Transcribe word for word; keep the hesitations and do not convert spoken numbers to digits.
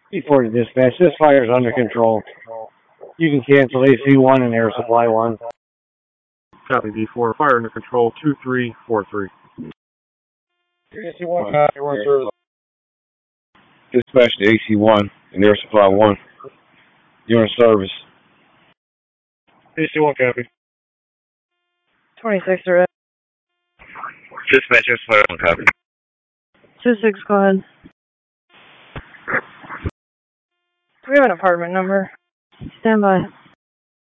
Before the dispatch, this fire is under control. You can cancel A C one and Air Supply one. Copy B four, fire under control, two three four three. A C one, copy, one service. Dispatch to A C one and Air Supply one. You're in service. A C one, copy. twenty-six, direct. Dispatch Air Supply one, copy. two six, go ahead. Do we have an apartment number? Stand by.